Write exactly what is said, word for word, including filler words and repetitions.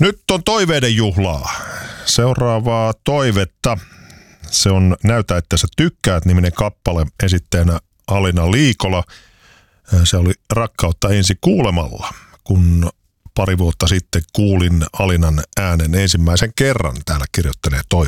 Nyt on toiveiden juhlaa. Seuraavaa toivetta. Se on Näytä, että sä tykkäät -niminen kappale, esitteenä Alina Liikola. Se oli Rakkautta ensi kuulemalla, kun pari vuotta sitten kuulin Alinan äänen ensimmäisen kerran. Täällä kirjoittelee toiveen.